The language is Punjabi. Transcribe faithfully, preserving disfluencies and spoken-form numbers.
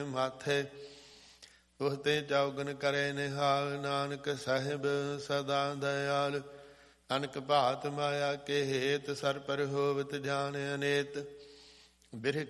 ਮਾਥੇ। ਉਹ ਤੇ ਚੌਗਨ ਕਰੇ ਨਿਹਾਲ, ਨਾਨਕ ਸਾਹਿਬ ਸਦਾ ਦਇਆਲ। ਅਨਕ ਭਾਤ ਮਾਇਆ ਕੇ ਹੇਤ, ਸਰ ਪਰ ਹੋਵਤ ਜਾਣ ਅਨੇਤ। ਬਿਰਹ